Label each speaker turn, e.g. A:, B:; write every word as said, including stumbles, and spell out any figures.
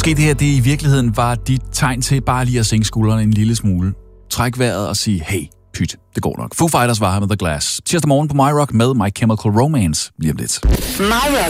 A: Måske det her, det i virkeligheden var dit tegn til bare lige at sænke skuldrene en lille smule. Træk vejret og sige, hey, pyt, det går nok. Foo Fighters var her med The Glass. Tirsdag morgen på My Rock med My Chemical Romance lige om lidt.
B: My Rock.